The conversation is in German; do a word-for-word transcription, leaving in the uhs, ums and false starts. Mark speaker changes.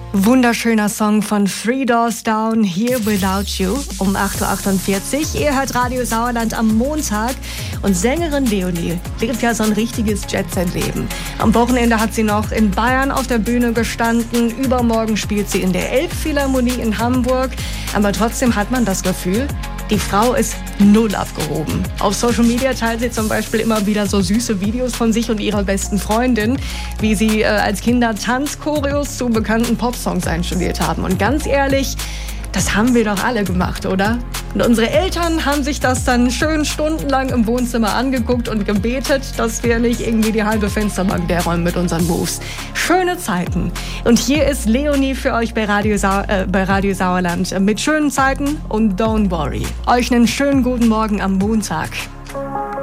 Speaker 1: Wunderschöner Song von Three Doors Down, Here Without You, um acht Uhr achtundvierzig. Ihr hört Radio Sauerland am Montag. Und Sängerin Leonie lebt ja so ein richtiges Jet-Set-Leben. Am Wochenende hat sie noch in Bayern auf der Bühne gestanden. Übermorgen spielt sie in der Elbphilharmonie in Hamburg. Aber trotzdem hat man das Gefühl, die Frau ist null abgehoben. Auf Social Media teilt sie zum Beispiel immer wieder so süße Videos von sich und ihrer besten Freundin, wie sie äh, als Kinder Tanzchoreos zu bekannten Popsongs einstudiert haben. Und ganz ehrlich, das haben wir doch alle gemacht, oder? Und unsere Eltern haben sich das dann schön stundenlang im Wohnzimmer angeguckt und gebetet, dass wir nicht irgendwie die halbe Fensterbank leer räumen mit unseren Moves. Schöne Zeiten. Und hier ist Leonie für euch bei Radio, Sau- äh, bei Radio Sauerland mit schönen Zeiten und don't worry. Euch einen schönen guten Morgen am Montag.